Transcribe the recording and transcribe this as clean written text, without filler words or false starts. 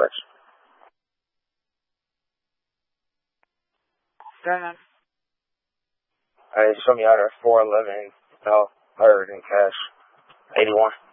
first. Done. Alright, show me out at 411, no, heard in cash, 81.